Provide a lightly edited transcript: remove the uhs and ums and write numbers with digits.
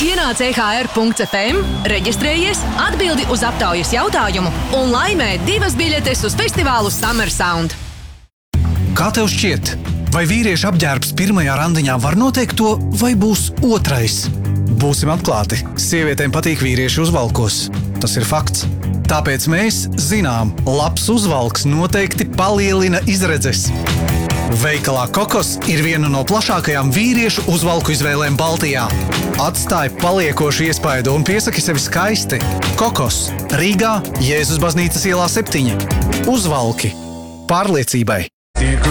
Ienāc EHR.FM, reģistrējies, atbildi uz aptaujas jautājumu un laimē 2 biļetes uz festivālu Summer Sound. Kā tev šķiet, vai vīrieša apģērbs pirmajā randiņā var noteikt to, vai būs otrais? Būsim atklāti, sievietēm patīk vīrieši uzvalkos. Tas ir fakts. Tāpēc mēs zinām, labs uzvalks noteikti palielina izredzes. Veikalā Kokos ir viena no plašākajām vīriešu uzvalku izvēlēm Baltijā. Atstāj paliekošu iespaidu un piesaki sevi skaisti. Kokos, Rīgā, Jēzus baznīcas ielā 7. Uzvalki pārliecībai. Tiek